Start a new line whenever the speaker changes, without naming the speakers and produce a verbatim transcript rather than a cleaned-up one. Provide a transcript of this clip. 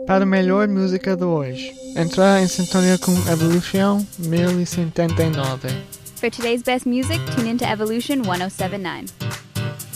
Para a melhor música de hoje, entrar em sintonia com Evolution mil e setenta e nove.
For today's best music, tune into Evolution one oh seven point nine.